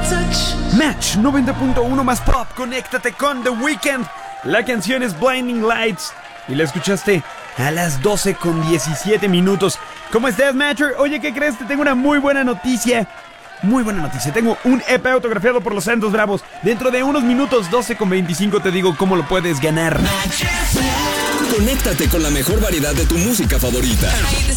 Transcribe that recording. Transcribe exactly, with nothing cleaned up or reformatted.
Match noventa punto uno más pop, conéctate con The Weeknd. La canción es Blinding Lights y la escuchaste a las doce con diecisiete minutos. ¿Cómo estás, Matcher? Oye, ¿qué crees? Te tengo una muy buena noticia. Muy buena noticia. Tengo un E P autografiado por los Santos Bravos. Dentro de unos minutos, doce con veinticinco, te digo cómo lo puedes ganar. Conéctate con la mejor variedad de tu música favorita.